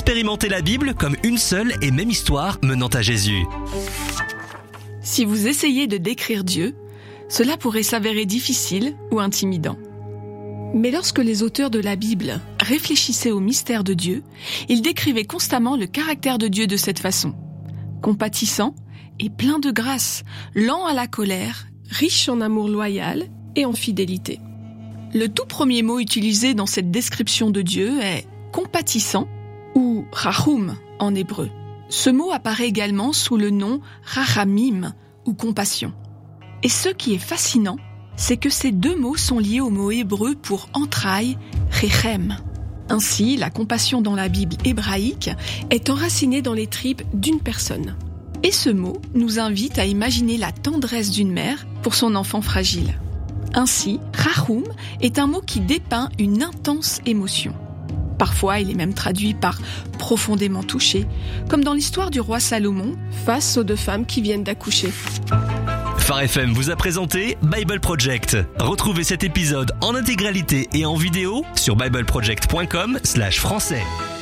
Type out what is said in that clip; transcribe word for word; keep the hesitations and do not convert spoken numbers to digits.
Expérimentez la Bible comme une seule et même histoire menant à Jésus. Si vous essayez de décrire Dieu, cela pourrait s'avérer difficile ou intimidant. Mais lorsque les auteurs de la Bible réfléchissaient au mystère de Dieu, ils décrivaient constamment le caractère de Dieu de cette façon. Compatissant et plein de grâce, lent à la colère, riche en amour loyal et en fidélité. Le tout premier mot utilisé dans cette description de Dieu est « compatissant » ou « rachum » en hébreu. Ce mot apparaît également sous le nom « rachamim » ou « compassion ». Et ce qui est fascinant, c'est que ces deux mots sont liés au mot hébreu pour entrailles, rechem. Ainsi, la compassion dans la Bible hébraïque est enracinée dans les tripes d'une personne. Et ce mot nous invite à imaginer la tendresse d'une mère pour son enfant fragile. Ainsi, rachum est un mot qui dépeint une intense émotion. Parfois, il est même traduit par « profondément touché », comme dans l'histoire du roi Salomon face aux deux femmes qui viennent d'accoucher. Phare F M vous a présenté Bible Project. Retrouvez cet épisode en intégralité et en vidéo sur bible project point com slash français.